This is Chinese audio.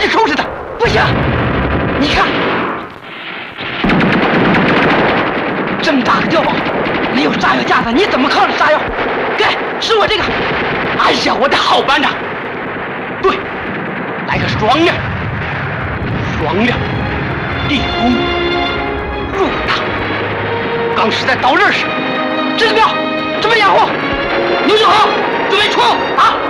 紧收拾他！不行，你看，这么大个碉堡，没有炸药架子，你怎么抗着炸药？给，是我这个。哎呀，我的好班长！对，来个双亮，双亮，一攻入塔。刚是在刀刃时，这个标准备掩护，牛九号准备冲啊！